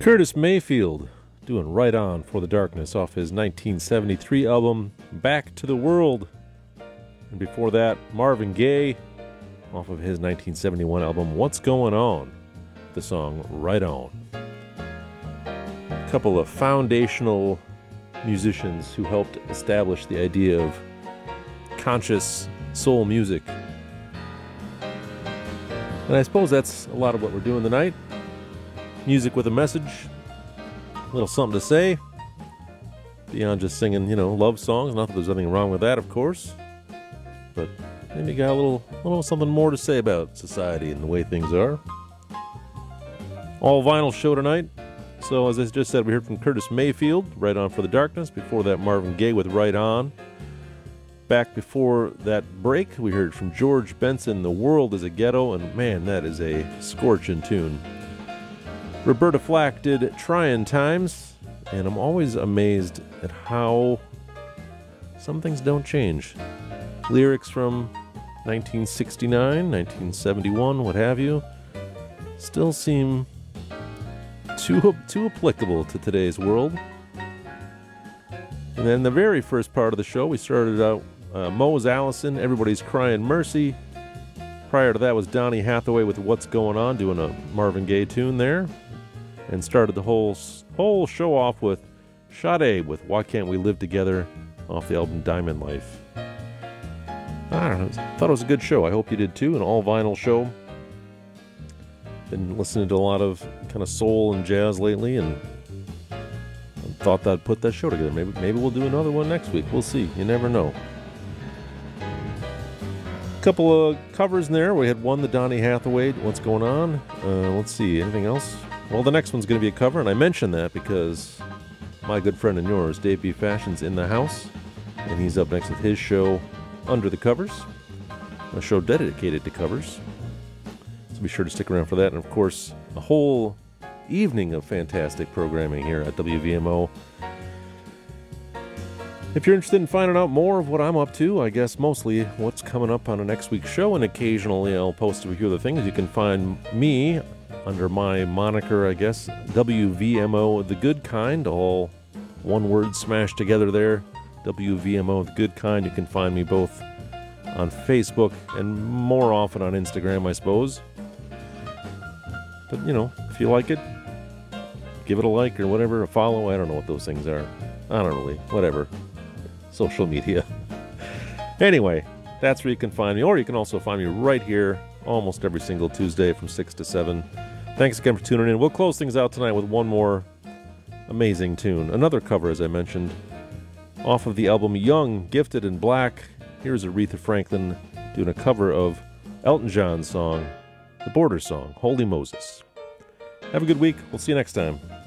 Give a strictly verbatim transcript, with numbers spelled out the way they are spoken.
Curtis Mayfield doing Right On for the Darkness off his nineteen seventy-three album Back to the World. And before that, Marvin Gaye off of his nineteen seventy-one album What's Going On, the song Right On. A couple of foundational musicians who helped establish the idea of conscious soul music. And I suppose that's a lot of what we're doing tonight. Music with a message, a little something to say, beyond just singing, you know, love songs. Not that there's anything wrong with that, of course, but maybe you got a little, little something more to say about society and the way things are. All vinyl show tonight. So as I just said, we heard from Curtis Mayfield, Right On for the Darkness. Before that, Marvin Gaye with Right On. Back before that break, we heard from George Benson, The World is a Ghetto, and man, that is a scorching tune. Roberta Flack did Tryin' Times, and I'm always amazed at how some things don't change. Lyrics from nineteen sixty-nine, nineteen seventy-one, what have you, still seem too, too applicable to today's world. And then the very first part of the show, we started out uh, Mose Allison, Everybody's Crying Mercy. Prior to that was Donny Hathaway with What's Going On, doing a Marvin Gaye tune there. And started the whole whole show off with Sade with Why Can't We Live Together off the album Diamond Life. I don't know, thought it was a good show. I hope you did too, an all vinyl show. Been listening to a lot of kind of soul and jazz lately, and thought that I'd put that show together. Maybe maybe we'll do another one next week. We'll see. You never know. Couple of covers in there. We had one, the Donny Hathaway, What's Going On. Uh, let's see, anything else? Well, the next one's going to be a cover, and I mentioned that because my good friend and yours, Dave B. Fashion's in the house, and he's up next with his show, Under the Covers, a show dedicated to covers. So be sure to stick around for that, and of course, a whole evening of fantastic programming here at W V M O. If you're interested in finding out more of what I'm up to, I guess mostly what's coming up on the next week's show, and occasionally I'll post a few other things, you can find me under my moniker, I guess, W V M O The Good Kind, all one word smashed together there, W V M O The Good Kind. You can find me both on Facebook and more often on Instagram, I suppose. But, you know, if you like it, give it a like or whatever, a follow. I don't know what those things are. I don't really, whatever. Social media. Anyway, that's where you can find me. Or you can also find me right here almost every single Tuesday from six to seven. Thanks again for tuning in. We'll close things out tonight with one more amazing tune. Another cover, as I mentioned, off of the album Young, Gifted, and Black. Here's Aretha Franklin doing a cover of Elton John's song, the Border song, Holy Moses. Have a good week. We'll see you next time.